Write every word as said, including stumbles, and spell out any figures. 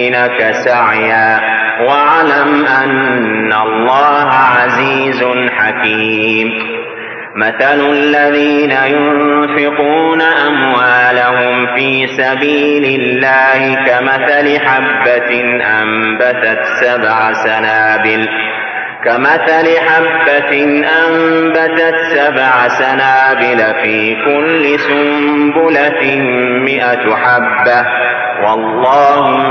لك سعيا واعلم أن الله عزيز حكيم. مثل الذين ينفقون أموالهم في سبيل الله كمثل حبة أنبتت سبع سنابل كمثل حبة أنبتت سبع سنابل في كل سنبلة مئة حبة والله